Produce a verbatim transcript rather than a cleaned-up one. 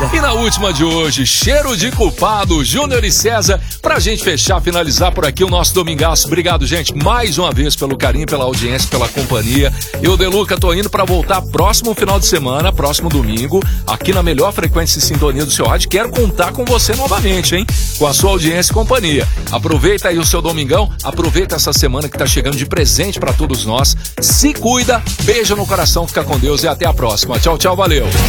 E na última de hoje, Cheiro de Culpado, Júnior e César, pra gente fechar, finalizar por aqui o nosso domingaço. Obrigado, gente, mais uma vez pelo carinho, pela audiência, pela companhia. Eu, Deluca, tô indo pra voltar próximo final de semana, próximo domingo, aqui na melhor frequência e sintonia do seu rádio. Quero contar com você novamente, hein? Com a sua audiência e companhia. Aproveita aí o seu domingão, aproveita essa semana que tá chegando de presente pra todos nós. Se cuida, beijo no coração, fica com Deus e até a próxima. Tchau, tchau, valeu.